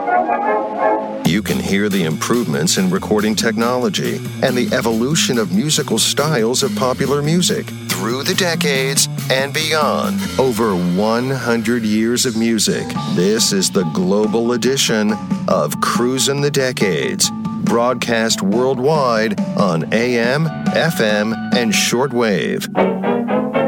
You can hear the improvements in recording technology and the evolution of musical styles of popular music through the decades and beyond. Over 100 years of music. This is the global edition of Cruisin' the Decades, broadcast worldwide on AM, FM, and shortwave.